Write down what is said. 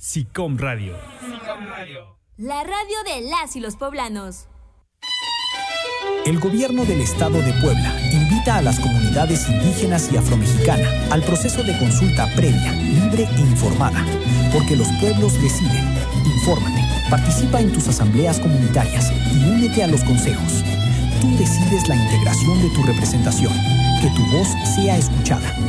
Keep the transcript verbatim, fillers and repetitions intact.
SICOM Radio. SICOM Radio. La radio de las y los poblanos. El gobierno del estado de Puebla invita a las comunidades indígenas y afromexicana al proceso de consulta previa, libre e informada, porque los pueblos deciden. Infórmate, participa en tus asambleas comunitarias y únete a los consejos. Tú decides la integración de tu representación, que tu voz sea escuchada.